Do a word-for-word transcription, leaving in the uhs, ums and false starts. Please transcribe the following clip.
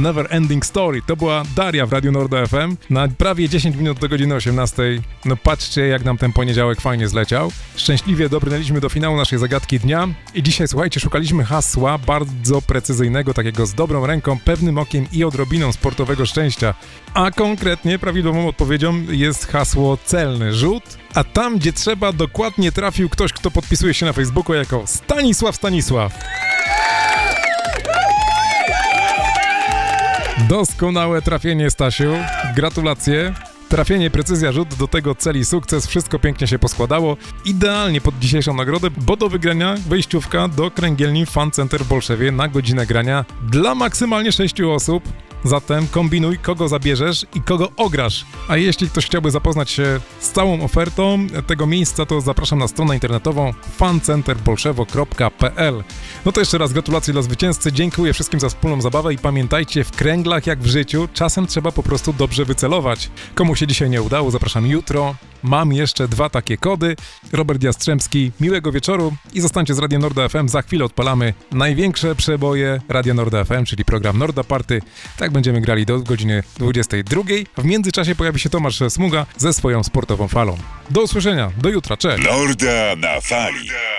Never Ending Story. To była Daria w Radiu Norda F M na prawie dziesięć minut do godziny osiemnastej. No patrzcie, jak nam ten poniedziałek fajnie zleciał. Szczęśliwie dobrnęliśmy do finału naszej zagadki dnia i dzisiaj, słuchajcie, szukaliśmy hasła bardzo precyzyjnego, takiego z dobrą ręką, pewnym okiem i odrobiną sportowego szczęścia. A konkretnie prawidłową odpowiedzią jest hasło celny rzut, a tam, gdzie trzeba, dokładnie trafił ktoś, kto podpisuje się na Facebooku jako Stanisław Stanisław. Doskonałe trafienie, Stasiu. Gratulacje. Trafienie, precyzja, rzut, do tego cel i sukces. Wszystko pięknie się poskładało. Idealnie pod dzisiejszą nagrodę, bo do wygrania wejściówka do kręgielni Fan Center w Bolszewie na godzinę grania dla maksymalnie sześciu osób. Zatem kombinuj, kogo zabierzesz i kogo ograsz. A jeśli ktoś chciałby zapoznać się z całą ofertą tego miejsca, to zapraszam na stronę internetową fan center bolszewo kropka p l. No to jeszcze raz gratulacje dla zwycięzcy, dziękuję wszystkim za wspólną zabawę i pamiętajcie, w kręglach jak w życiu, czasem trzeba po prostu dobrze wycelować. Komu się dzisiaj nie udało, zapraszam jutro. Mam jeszcze dwa takie kody. Robert Jastrzębski, miłego wieczoru i zostańcie z Radiem Norda F M. Za chwilę odpalamy największe przeboje Radia Norda F M, czyli program Norda Party. Tak będziemy grali do godziny dwudziestej drugiej. W międzyczasie pojawi się Tomasz Smuga ze swoją sportową falą. Do usłyszenia, do jutra, cześć! Norda na fali.